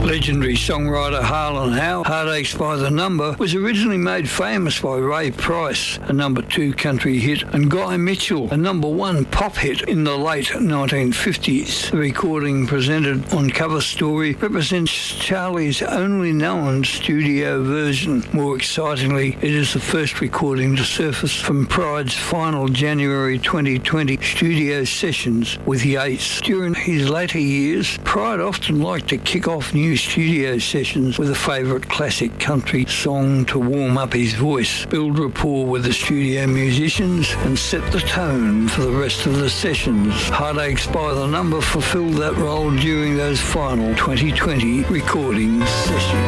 Legendary songwriter Harlan Howe, Heartaches by the Number, was originally made famous by Ray Price, a number 2 country hit, and Guy Mitchell, a number 1 pop hit in the late 1950s. The recording presented on Cover Story represents Charlie's only known studio version. More excitingly, it is the first recording to surface from Pride's final January 2020 studio sessions with Yates. During his later years, Pride often liked to kick off new studio sessions with a favourite classic country song to warm up his voice, build rapport with the studio musicians, and set the tone for the rest of the sessions. Heartaches by the Number fulfilled that role during those final 2020 recording sessions.